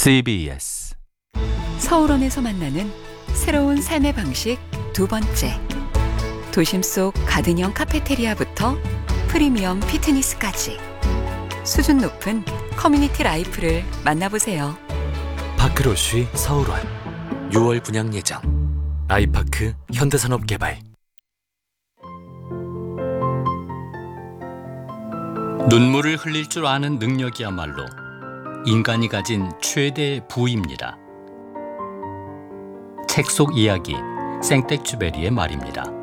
CBS 서울원에서 만나는 새로운 삶의 방식 두 번째. 도심 속 가든형 카페테리아부터 프리미엄 피트니스까지 수준 높은 커뮤니티 라이프를 만나보세요. 파크로쉬 서울원 6월 분양 예정. 아이파크 현대산업개발. 눈물을 흘릴 줄 아는 능력이야말로 인간이 가진 최대 부입니다. 책 속 이야기 생텍쥐베리의 말입니다.